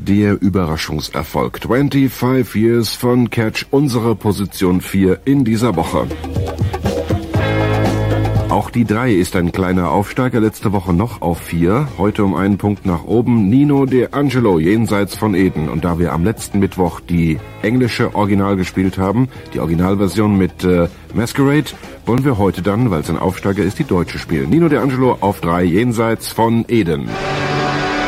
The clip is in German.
der Überraschungserfolg. 25 Years von Catch, unsere Position 4 in dieser Woche. Auch die 3 ist ein kleiner Aufsteiger, letzte Woche noch auf 4, heute um einen Punkt nach oben. Nino D'Angelo, jenseits von Eden. Und da wir am letzten Mittwoch die englische Original gespielt haben, die Originalversion mit Masquerade, wollen wir heute dann, weil es ein Aufsteiger ist, die deutsche spielen. Nino D'Angelo auf 3, jenseits von Eden.